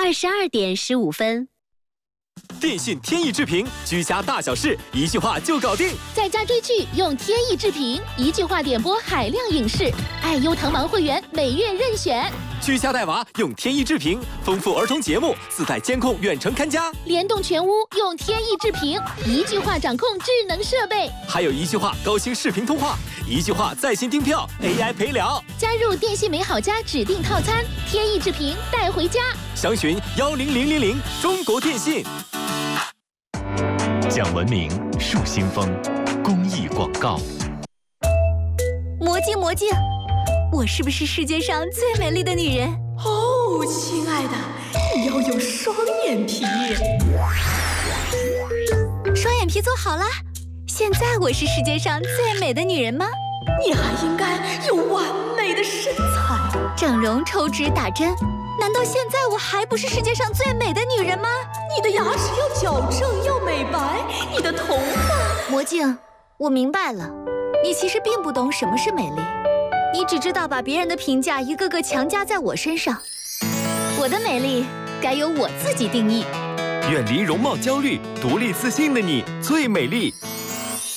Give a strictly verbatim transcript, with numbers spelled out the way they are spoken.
二十二点十五分。 电信天翼智屏，居家大小事一句话就搞定。 在家追剧用天翼智屏，一句话点播海量影视。爱优糖芒会员每月任选。 居家带娃用天翼智屏，丰富儿童节目，自带监控远程看家。 联动全屋用天翼智屏，一句话掌控智能设备。 还有一句话高清视频通话，一句话在线订票 ，A I 陪聊。 加入电信美好家指定套餐，天翼智屏带回家。 详询幺零零零零中国电信。 讲文明树新风，公益广告。 魔镜魔镜，我是不是世界上最美丽的女人？ 哦，亲爱的，你要有双眼皮。 双眼皮做好了，现在我是世界上最美的女人吗？ 你还应该有完美的身材。 整容、抽脂、打针，难道现在我还不是世界上最美的女人吗？ 你的牙齿要矫正，要美白，你的头发…… 魔镜，我明白了，你其实并不懂什么是美丽，你只知道把别人的评价一个个强加在我身上。我的美丽该由我自己定义。 远离容貌焦虑，独立自信的你最美丽。